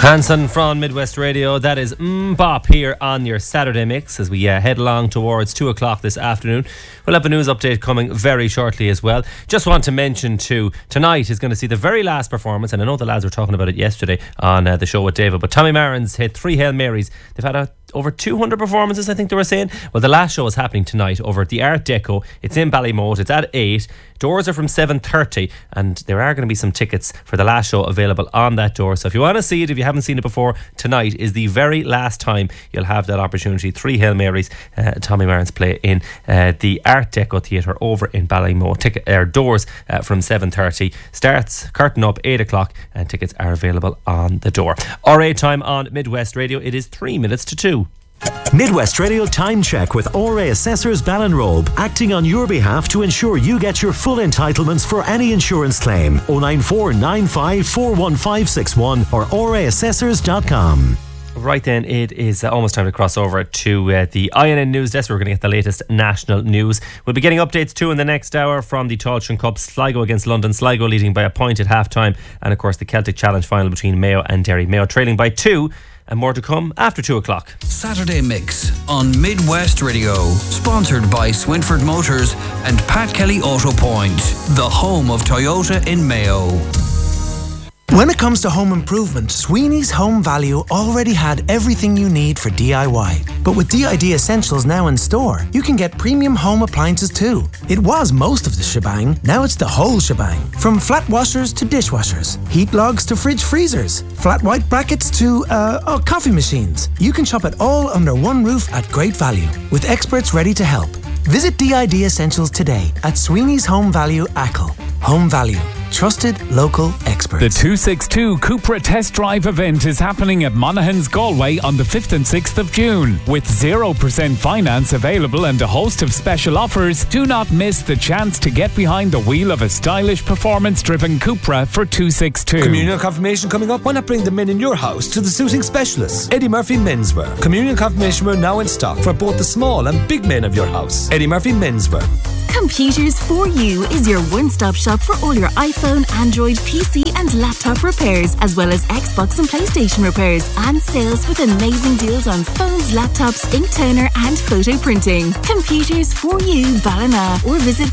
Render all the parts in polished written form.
Hanson from Midwest Radio. That is Bop here on your Saturday mix as we head along towards 2 o'clock this afternoon. We'll have a news update coming very shortly as well. Just want to mention too, tonight is going to see the very last performance, and I know the lads were talking about it yesterday on the show with David, but Tommy Marin's hit 3 Hail Marys. They've had over 200 performances, I think they were saying. Well, the last show is happening tonight over at the Art Deco. It's in Ballymote. It's at 8. Doors are from 7:30, and there are going to be some tickets for the last show available on that door. So if you want to see it, if you haven't seen it before, tonight is the very last time you'll have that opportunity. 3 Hail Marys, Tommy Marin's play in the Art Deco Theatre over in Ballymote. Doors from 7:30. Starts curtain up 8 o'clock, and tickets are available on the door. RA time on Midwest Radio. It is 3 minutes to 2. Midwest Radio Time Check with RA Assessors Ballinrobe, acting on your behalf to ensure you get your full entitlements for any insurance claim. 094 95 41561 or raassessors.com. Right then, it is almost time to cross over to the INN News Desk. We're going to get the latest national news. We'll be getting updates too in the next hour from the Tailteann Cup. Sligo against London. Sligo leading by a point at half time. And of course the Celtic Challenge final between Mayo and Derry. Mayo trailing by 2. And more to come after 2 o'clock. Saturday Mix on Midwest Radio. Sponsored by Swinford Motors and Pat Kelly Auto Point, the home of Toyota in Mayo. When it comes to home improvement, Sweeney's Home Value already had everything you need for DIY. But with DID Essentials now in store, you can get premium home appliances too. It was most of the shebang, now it's the whole shebang. From flat washers to dishwashers, heat logs to fridge freezers, flat white brackets to, coffee machines. You can shop it all under one roof at great value, with experts ready to help. Visit DID Essentials today at Sweeney's Home Value Achill. Home Value. Trusted local experts. The 262 Cupra Test Drive event is happening at Monaghan's Galway on the 5th and 6th of June. With 0% finance available and a host of special offers, do not miss the chance to get behind the wheel of a stylish, performance-driven Cupra for 262. Communion confirmation coming up. Why not bring the men in your house to the suiting specialists? Eddie Murphy Menswear. Communion confirmation wear now in stock for both the small and big men of your house. Eddie Murphy Menswear. Computers for You is your one-stop shop for all your iPhone, Android, PC and laptop repairs, as well as Xbox and PlayStation repairs, and sales with amazing deals on phones, laptops, ink toner and photo printing. Computers for You Ballina, or visit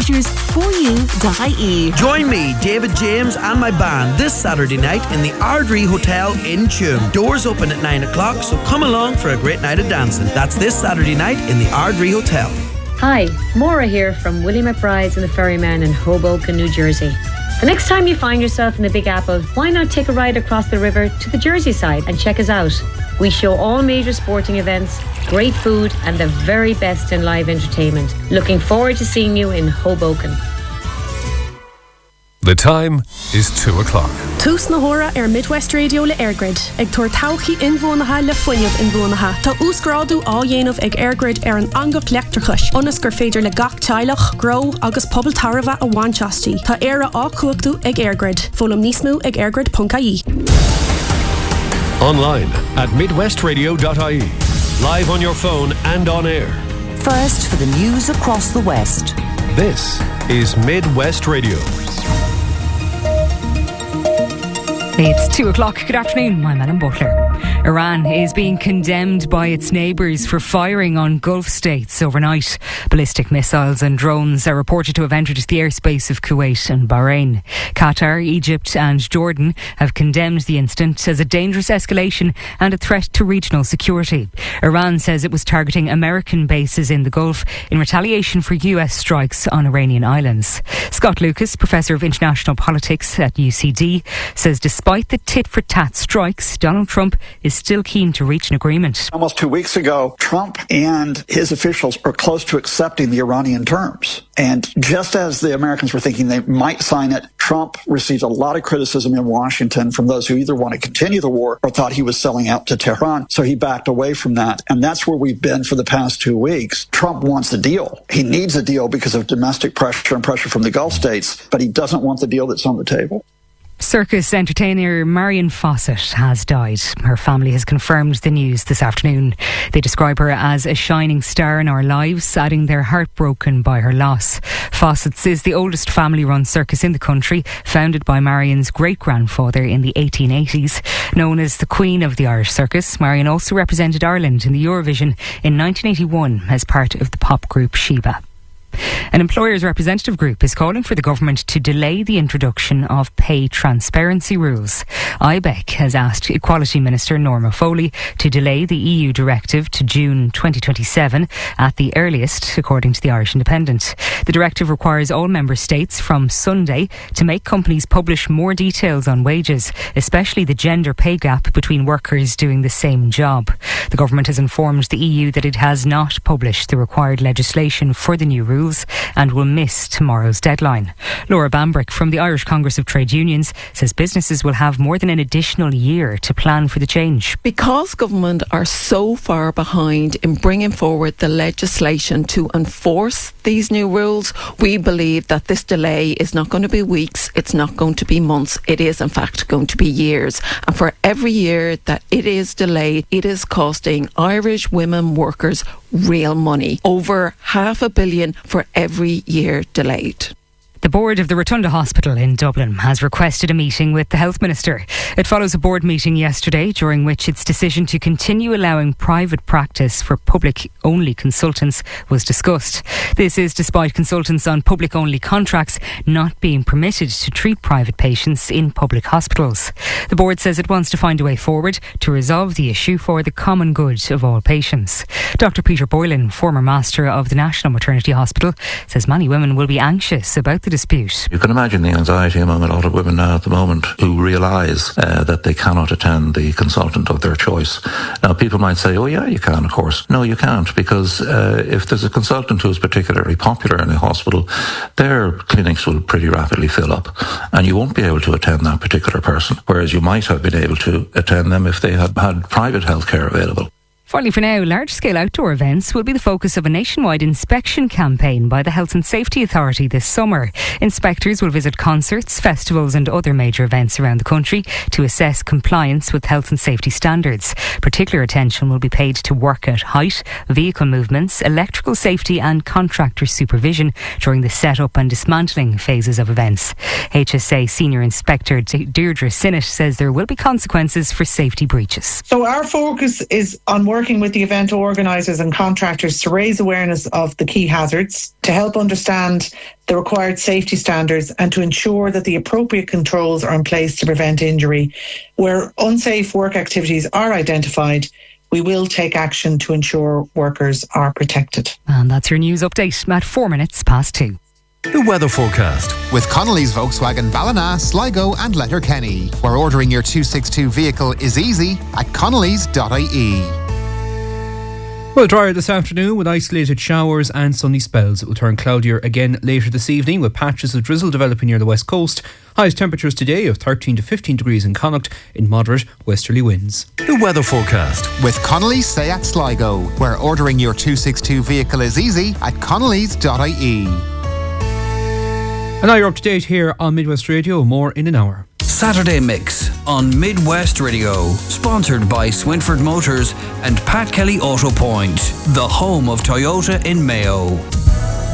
computersforyou.ie. Join me, David James and my band this Saturday night in the Ardrey Hotel in Tuam. Doors open at 9 o'clock, so come along for a great night of dancing. That's this Saturday night in the Ardrey Hotel. Hi, Maura here from Willie McBride's and the Ferryman in Hoboken, New Jersey. The next time you find yourself in the Big Apple, why not take a ride across the river to the Jersey side and check us out? We show all major sporting events, great food and the very best in live entertainment. Looking forward to seeing you in Hoboken. The time is 2 o'clock. Tús na hóra Midwest Radio le Airgrid. Ag tuair tauchaí inmhónatha le foiineamh inmhónatha. Tá úscrádú á dhéanamh ag Airgrid an angach leachtarchais. Ionas gur féidir le gach teilech, grow agus pobl tarbha a bhainteastí. Tá éire á cuachtú ag Airgrid. Fólam níos mó ag airgrid.ie. Online at midwestradio.ie. Live on your phone and on air. First for the news across the West. This is Midwest Radio. It's 2 o'clock. Good afternoon. I'm Ellen Butler. Iran is being condemned by its neighbours for firing on Gulf states overnight. Ballistic missiles and drones are reported to have entered the airspace of Kuwait and Bahrain. Qatar, Egypt and Jordan have condemned the incident as a dangerous escalation and a threat to regional security. Iran says it was targeting American bases in the Gulf in retaliation for US strikes on Iranian islands. Scott Lucas, Professor of International Politics at UCD, says despite the tit-for-tat strikes, Donald Trump is still keen to reach an agreement. Almost 2 weeks ago, Trump and his officials are close to accepting the Iranian terms. And just as the Americans were thinking they might sign it, Trump received a lot of criticism in Washington from those who either want to continue the war or thought he was selling out to Tehran. So he backed away from that. And that's where we've been for the past 2 weeks. Trump wants the deal. He needs a deal because of domestic pressure and pressure from the Gulf states, but he doesn't want the deal that's on the table. Circus entertainer Marion Fawcett has died. Her family has confirmed the news this afternoon. They describe her as a shining star in our lives, adding they're heartbroken by her loss. Fawcett's is the oldest family-run circus in the country, founded by Marion's great-grandfather in the 1880s. Known as the Queen of the Irish Circus, Marion also represented Ireland in the Eurovision in 1981 as part of the pop group Sheba. An employers' representative group is calling for the government to delay the introduction of pay transparency rules. IBEC has asked Equality Minister Norma Foley to delay the EU directive to June 2027 at the earliest, according to the Irish Independent. The directive requires all member states from Sunday to make companies publish more details on wages, especially the gender pay gap between workers doing the same job. The government has informed the EU that it has not published the required legislation for the new rules and will miss tomorrow's deadline. Laura Bambrick from the Irish Congress of Trade Unions says businesses will have more than an additional year to plan for the change. Because government are so far behind in bringing forward the legislation to enforce these new rules, we believe that this delay is not going to be weeks, it's not going to be months, it is in fact going to be years. And for every year that it is delayed, it is costing Irish women workers real money. Over $500 million for every year delayed. The board of the Rotunda Hospital in Dublin has requested a meeting with the Health Minister. It follows a board meeting yesterday during which its decision to continue allowing private practice for public-only consultants was discussed. This is despite consultants on public-only contracts not being permitted to treat private patients in public hospitals. The board says it wants to find a way forward to resolve the issue for the common good of all patients. Dr. Peter Boylan, former master of the National Maternity Hospital, says many women will be anxious about the dispute. You can imagine the anxiety among a lot of women now at the moment who realise that they cannot attend the consultant of their choice. Now, people might say, oh yeah, you can, of course. No, you can't, because if there's a consultant who is particularly popular in a hospital, their clinics will pretty rapidly fill up and you won't be able to attend that particular person, whereas you might have been able to attend them if they had private healthcare available. Finally, for now, large-scale outdoor events will be the focus of a nationwide inspection campaign by the Health and Safety Authority this summer. Inspectors will visit concerts, festivals and other major events around the country to assess compliance with health and safety standards. Particular attention will be paid to work at height, vehicle movements, electrical safety and contractor supervision during the set-up and dismantling phases of events. HSA Senior Inspector Deirdre Sinnott says there will be consequences for safety breaches. So our focus is on working with the event organisers and contractors to raise awareness of the key hazards, to help understand the required safety standards and to ensure that the appropriate controls are in place to prevent injury. Where unsafe work activities are identified, we will take action to ensure workers are protected. And that's your news update at 2:04. The weather forecast with Connolly's Volkswagen Ballina, Sligo and Letterkenny, where ordering your 262 vehicle is easy at connolly's.ie. Well, drier this afternoon with isolated showers and sunny spells. It will turn cloudier again later this evening with patches of drizzle developing near the west coast. Highest temperatures today of 13 to 15 degrees in Connacht in moderate westerly winds. The weather forecast with Connolly's Seat Sligo, where ordering your 262 vehicle is easy at connolly's.ie. And now you're up to date here on Midwest Radio. More in an hour. Saturday Mix on Midwest Radio, sponsored by Swinford Motors and Pat Kelly Auto Point, the home of Toyota in Mayo.